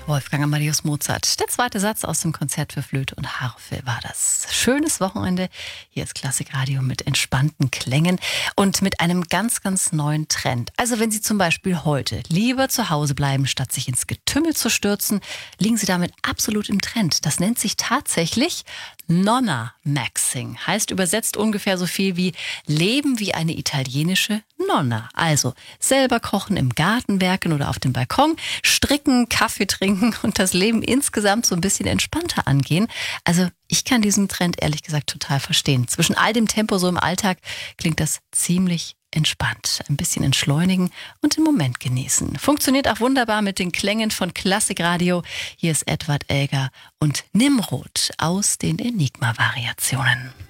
Wolfgang Amadeus Mozart. Der zweite Satz aus dem Konzert für Flöte und Harfe war das. Schönes Wochenende. Hier ist Klassikradio mit entspannten Klängen und mit einem ganz, ganz neuen Trend. Also wenn Sie zum Beispiel heute lieber zu Hause bleiben, statt sich ins Getümmel zu stürzen, liegen Sie damit absolut im Trend. Das nennt sich tatsächlich Nonna-Maxing. Heißt übersetzt ungefähr so viel wie Leben wie eine italienische Nonna. Also selber kochen, im Garten werken oder auf dem Balkon, stricken, Kaffee trinken und das Leben insgesamt so ein bisschen entspannter angehen. Also ich kann diesen Trend ehrlich gesagt total verstehen. Zwischen all dem Tempo so im Alltag klingt das ziemlich entspannt. Ein bisschen entschleunigen und den Moment genießen. Funktioniert auch wunderbar mit den Klängen von Klassikradio. Hier ist Edward Elgar und Nimrod aus den Enigma-Variationen.